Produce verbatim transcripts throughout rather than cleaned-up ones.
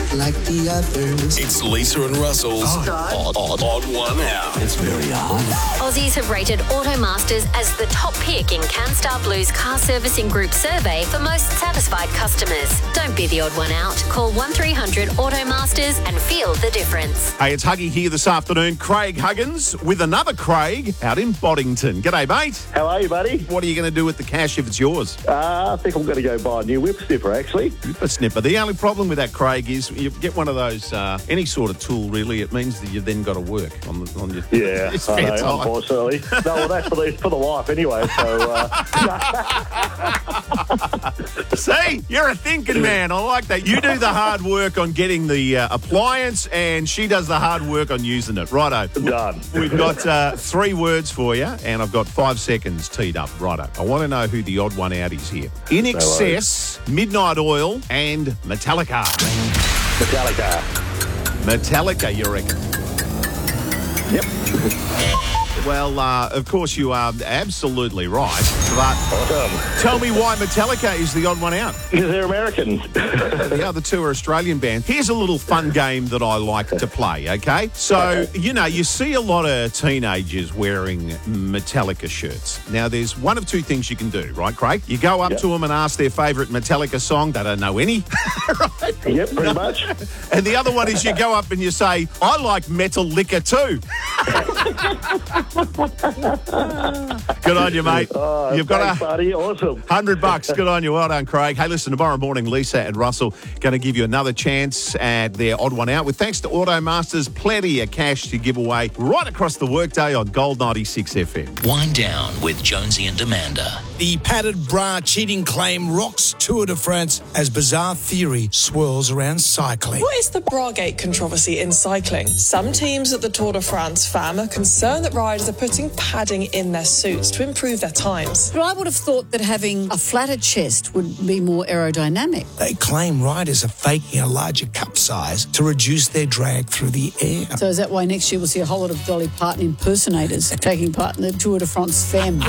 like the others. It's Lisa and Russell's Odd, odd, odd One Out. It's very odd. Aussies have rated Automasters as the top pick in CanStar Blue's car servicing group survey for most satisfied customers. Don't be the odd one out. Call one three hundred Automasters and feel the difference. Hey, it's Huggy here this afternoon. Craig Huggins with another Craig out in Boddington. G'day, mate. How are you, buddy? What are you going to do with the cash if it's yours? Uh, I think I'm going to go buy a new whip snipper, actually. A snipper. The only problem with that, Craig, is you get one of those, uh, any sort of tool, really. It means that you've then got to work on, the, on your Yeah, your I know, time. unfortunately. No, well, that's for the, for the wife anyway, so... Uh, See, you're a thinking man. I like that. You do the hard work on getting the uh, appliance, and she does the hard work on using it. Righto. Done. We've got uh, three words for you, and I've got five seconds teed up. Righto. I want to know who the odd one out is here. In Excess, Midnight Oil, and Metallica. Metallica. Metallica, you reckon? Yep. Well, uh, of course you are absolutely right, but Awesome. tell me why Metallica is the odd one out. Because they're Americans. The other two are Australian bands. Here's a little fun game that I like to play, okay? So, you know, you see a lot of teenagers wearing Metallica shirts. Now, there's one of two things you can do, right, Craig? You go up Yep. to them and ask their favourite Metallica song. They don't know any, right? Yep, pretty much. And the other one is you go up and you say, I like metal liquor too. Good on you, mate. Oh, You've got thanks, a buddy. Awesome. hundred bucks. Good on you. Well done, Craig. Hey, listen, tomorrow morning, Lisa and Russell going to give you another chance at their odd one out. With thanks to Automasters, plenty of cash to give away right across the workday on Gold ninety-six F M. Wind down with Jonesy and Amanda. The padded bra cheating claim rocks Tour de France as bizarre theory swirls around cycling. What is the Bragate controversy in cycling? Some teams at the Tour de France FAM are concerned that riders are putting padding in their suits to improve their times. But I would have thought that having a flatter chest would be more aerodynamic. They claim riders are faking a larger cup size to reduce their drag through the air. So is that why next year we'll see a whole lot of Dolly Parton impersonators taking part in the Tour de France FAM?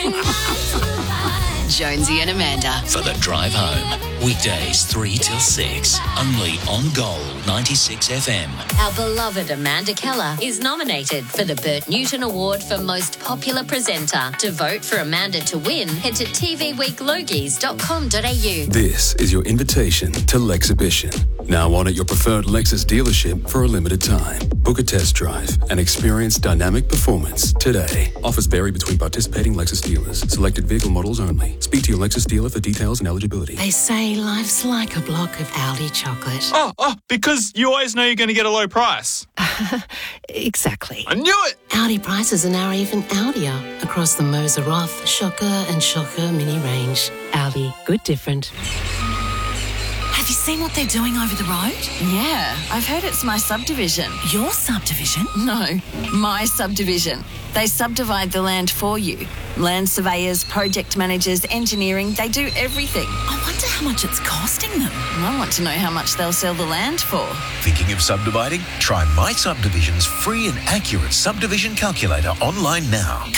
Jonesy and Amanda. For the drive home. Weekdays three till six. Only on Gold ninety-six F M. Our beloved Amanda Keller is nominated for the Bert Newton Award for Most Popular Presenter. To vote for Amanda to win, head to t v week logies dot com dot a u. This is your invitation to Lexhibition. Now on at your preferred Lexus dealership for a limited time. Book a test drive and experience dynamic performance today. Offers vary between participating Lexus dealers. Selected vehicle models only. Speak to your Lexus dealer for details and eligibility. They say life's like a block of Aldi chocolate. Oh, oh, because you always know you're going to get a low price. Exactly. I knew it! Aldi prices are now even Aldier across the Moser Roth, Shocker and Shocker mini range. Aldi, good different. Have you seen what they're doing over the road? Yeah, I've heard it's my subdivision. Your subdivision? No, my subdivision. They subdivide the land for you. Land surveyors, project managers, engineering, they do everything. I wonder how much it's costing them. I want to know how much they'll sell the land for. Thinking of subdividing? Try My Subdivision's free and accurate subdivision calculator online now.